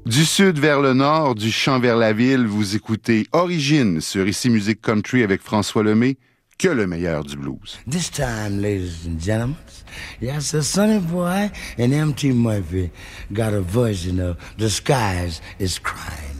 Du sud vers le nord, du champ vers la ville, vous écoutez Origine sur Ici Musique Country avec François Lemay, que le meilleur du blues. This time, ladies and gentlemen, yes, a Sonny Boy and M.T. Murphy got a version of The Skies is Crying.